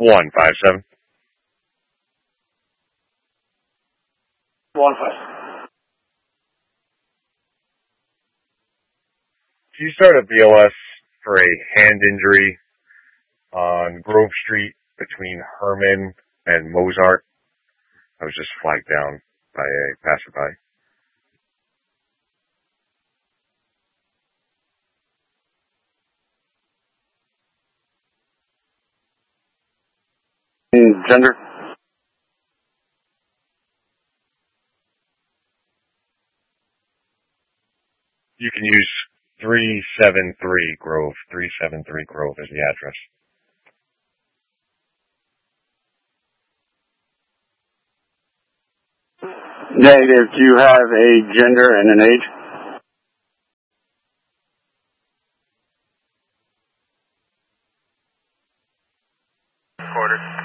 157. 157. Can you start a BLS for a hand injury on Grove Street between Herman and Mozart? I was just flagged down by a passerby. Gender? You can use 373 Grove. 373 Grove is the address. Negative. Do you have a gender and an age? Quarter.